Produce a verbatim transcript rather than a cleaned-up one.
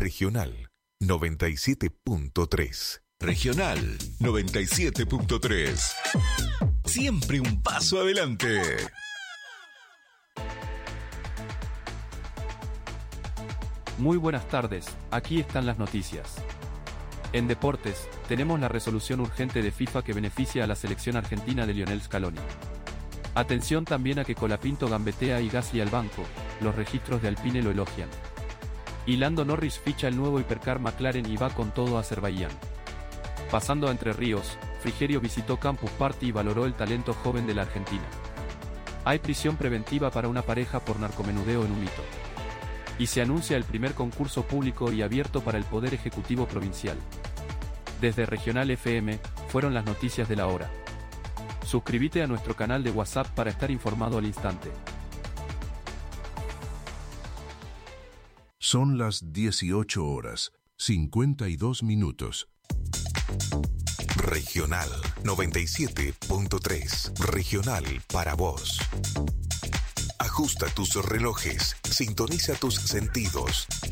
Regional noventa y siete punto tres. Regional noventa y siete punto tres. Siempre un paso adelante. Muy buenas tardes, aquí están las noticias. En deportes, tenemos la resolución urgente de FIFA que beneficia a la selección argentina de Lionel Scaloni. Atención también a que Colapinto gambetea y Gasly al banco, los registros de Alpine lo elogian. Y Lando Norris ficha el nuevo hipercar McLaren y va con todo a Azerbaiyán. Pasando a Entre Ríos, Frigerio visitó Campus Party y valoró el talento joven de la Argentina. Hay prisión preventiva para una pareja por narcomenudeo en un mito. Y se anuncia el primer concurso público y abierto para el Poder Ejecutivo Provincial. Desde Regional F M, fueron las noticias de la hora. Suscríbete a nuestro canal de WhatsApp para estar informado al instante. Son las dieciocho horas, cincuenta y dos minutos. Regional noventa y siete punto tres. Regional para vos. Ajusta tus relojes, sintoniza tus sentidos.